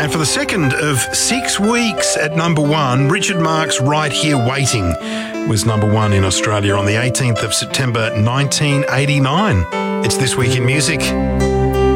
And for the second of 6 weeks at number one, Richard Marx' Right Here Waiting was number one in Australia on the 18th of September 1989. It's This Week in Music.